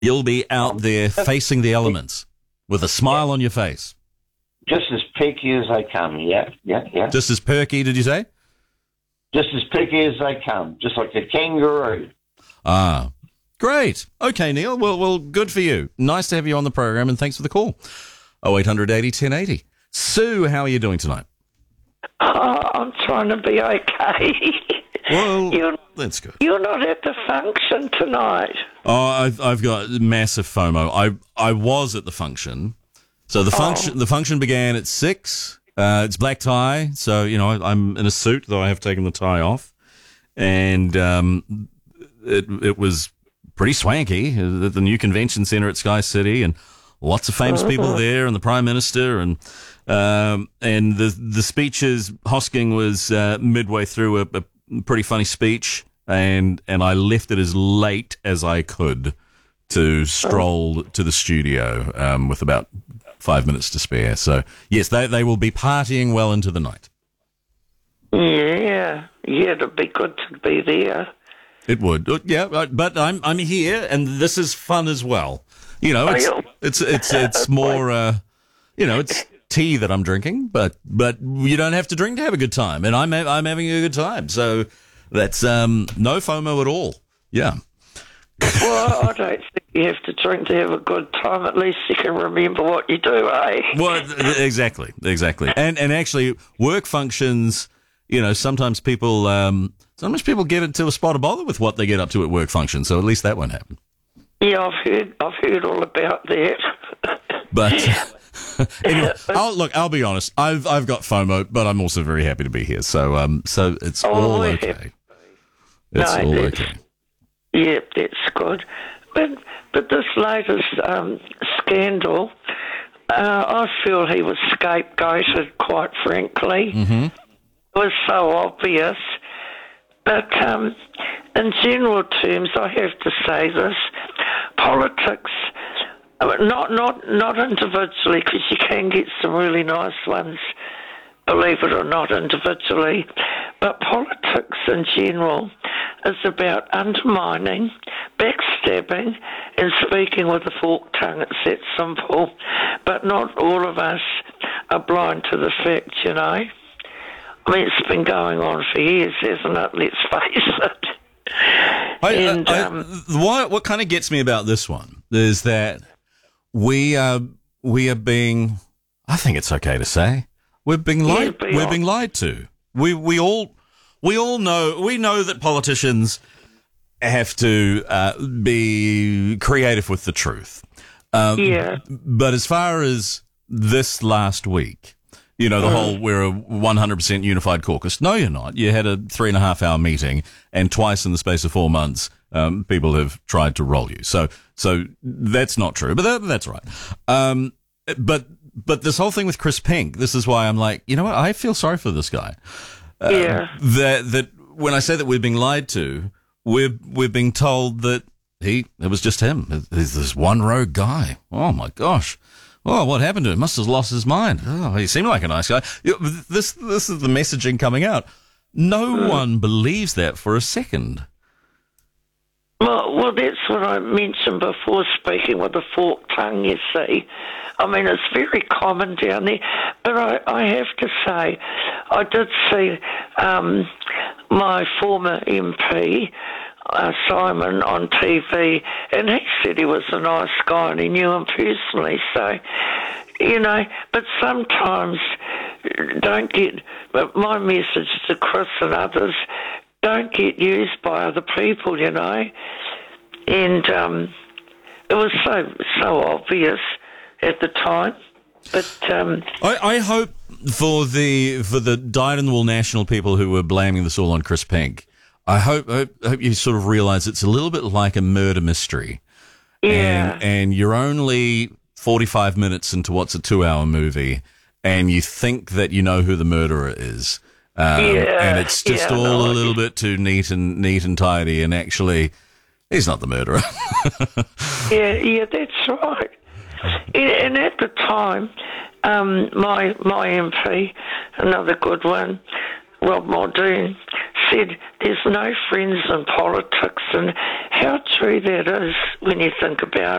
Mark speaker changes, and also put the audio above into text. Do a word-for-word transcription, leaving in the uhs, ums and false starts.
Speaker 1: You'll be out there facing the elements with a smile on your face.
Speaker 2: Just as picky as they come, yeah, yeah, yeah.
Speaker 1: Just as perky, did you say?
Speaker 2: Just as picky as they come, just like a kangaroo.
Speaker 1: Ah, great. Okay, Neil. Well, well, good for you. Nice to have you on the program, and thanks for the call. oh eight hundred eighty ten eighty. Sue, how are you doing tonight?
Speaker 3: Oh, I'm trying to be okay.
Speaker 1: Well,
Speaker 3: you're,
Speaker 1: that's good.
Speaker 3: You're not at the function tonight.
Speaker 1: Oh, I've, I've got massive FOMO. I I was at the function. So the function oh. the function began at six. Uh, it's black tie, so you know I'm in a suit, though I have taken the tie off, and um, it it was pretty swanky at the new convention center at Sky City, and lots of famous people there, and the Prime Minister, and um, and the the speeches. Hosking was uh, midway through a, a pretty funny speech, and and I left it as late as I could to stroll to the studio um, with about five minutes to spare. So yes, they they will be partying well into the night.
Speaker 3: Yeah, yeah, it'd be good to be there.
Speaker 1: It would, yeah, but I'm I'm here, and this is fun as well. You know, it's it's it's it's more, uh, you know, it's tea that I'm drinking, but but you don't have to drink to have a good time, and I'm I'm having a good time, so that's um no FOMO at all. Yeah.
Speaker 3: Well, I don't think you have to drink to have a good time. At least you can remember what you do, eh?
Speaker 1: Well, exactly, exactly, and and actually, work functions. You know, sometimes people um, sometimes people get into a spot of bother with what they get up to at work functions. So at least that won't happen.
Speaker 3: Yeah, I've heard I've heard all about that.
Speaker 1: But anyway, I'll, look, I'll be honest. I've I've got FOMO, but I'm also very happy to be here. So um, so it's
Speaker 3: oh,
Speaker 1: all okay. It's
Speaker 3: no,
Speaker 1: all okay.
Speaker 3: Yeah, that's good. But but this latest um, scandal, uh, I feel he was scapegoated, quite frankly.
Speaker 1: Mm-hmm.
Speaker 3: It was so obvious. But um, in general terms, I have to say this, politics, not not not individually, because you can get some really nice ones, believe it or not, individually, but politics in general is about undermining, backstabbing, and speaking with a forked tongue. It's that simple. But not all of us are blind to the fact, you know. I mean, it's been going on for years, hasn't it? Let's face it.
Speaker 1: I,
Speaker 3: and,
Speaker 1: I,
Speaker 3: um,
Speaker 1: what what kind of gets me about this one is that we are we are being, I think it's okay to say, we're being lied
Speaker 3: Yeah,
Speaker 1: we're being lied to. We we all we all know we know that politicians have to uh, be creative with the truth. Um,
Speaker 3: Yeah.
Speaker 1: But as far as this last week, you know, the
Speaker 3: Mm.
Speaker 1: whole we're a one hundred percent unified caucus. No, you're not. You had a three and a half hour meeting, and twice in the space of four months, um, people have tried to roll you. So, so that's not true, but that, that's right. Um, but, but this whole thing with Chris Pink, this is why I'm like, you know what? I feel sorry for this guy. Uh,
Speaker 3: Yeah.
Speaker 1: That, that when I say that we're being lied to, we're, we're being told that he, it was just him. He's this one rogue guy. Oh my gosh. Oh, what happened to him? Must have lost his mind. Oh, he seemed like a nice guy. This this is the messaging coming out. No
Speaker 3: Mm.
Speaker 1: one believes that for a second.
Speaker 3: Well, well, that's what I mentioned before, speaking with a forked tongue, you see. I mean, it's very common down there. But I, I have to say, I did see um, my former M P, uh, Simon, on T V, and he said he was a nice guy and he knew him personally. So, you know, but sometimes don't get, but my message to Chris and others, don't get used by other people, you know. And um, it was so so obvious at the time. But um,
Speaker 1: I, I hope for the for the dyed-in-the-wool national people who were blaming this all on Chris Pink, I hope, I hope I hope you sort of realise it's a little bit like a murder mystery.
Speaker 3: yeah,
Speaker 1: And, and you're only forty-five minutes into what's a two-hour movie, and you think that you know who the murderer is. Um,
Speaker 3: Yeah,
Speaker 1: and it's just
Speaker 3: yeah,
Speaker 1: all
Speaker 3: no,
Speaker 1: a little bit too neat and neat and tidy, and actually, he's not the murderer.
Speaker 3: yeah, yeah, that's right. And, and at the time, um, my my M P, another good one, Rob Muldoon, said there's no friends in politics, and how true that is when you think about